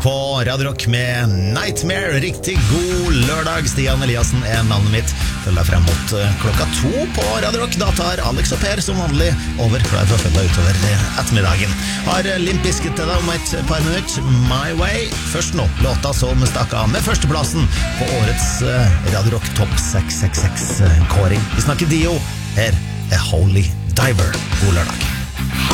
på Radio Rock med Nightmare. Riktig god lørdag. Stian Eliassen navnet mitt. Følg deg frem mot klokka 2 på Radio Rock. Da tar Alex og Per som vanlig over. Klar for å følge deg utover ettermiddagen. Har Limp Bizkit til deg om et par minutter. My Way. Først nå, låta som stakk av med førsteplassen på årets Radio Rock Top 666-kåring. Vi snakker Dio. Her Holy Diver. God lørdag.